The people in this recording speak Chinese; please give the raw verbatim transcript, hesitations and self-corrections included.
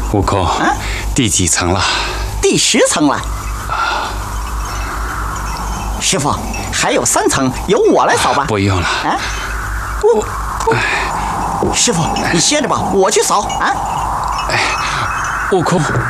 悟空，啊，第几层了？ 第十层了。师傅，还有三层，由我来扫吧。 不用了。啊， 我，我师傅，你歇着吧，我去扫啊。 哎，悟空。